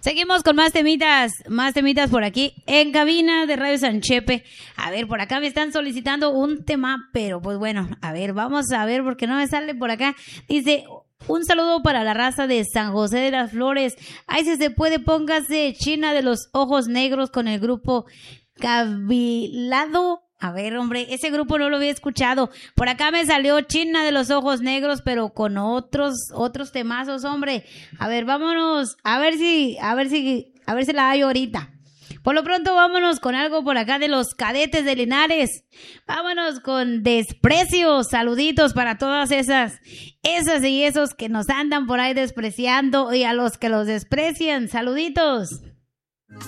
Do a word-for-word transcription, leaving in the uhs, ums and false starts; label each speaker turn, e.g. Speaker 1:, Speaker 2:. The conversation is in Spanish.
Speaker 1: Seguimos con más temitas, más temitas por aquí en cabina de Radio Sanchepe. A ver, por acá me están solicitando un tema, pero pues bueno, a ver, vamos a ver porque no me sale por acá. Dice, un saludo para la raza de San José de las Flores. Ay, si se puede, póngase China de los Ojos Negros con el grupo Cavilado. A ver, hombre, ese grupo no lo había escuchado. Por acá me salió China de los Ojos Negros, pero con otros otros temazos, hombre. A ver, vámonos, a ver si, a ver si, a ver si la hay ahorita. Por lo pronto, vámonos con algo por acá de los Cadetes de Linares. Vámonos con Desprecio. Saluditos para todas esas, esas y esos que nos andan por ahí despreciando y a los que los desprecian. Saluditos.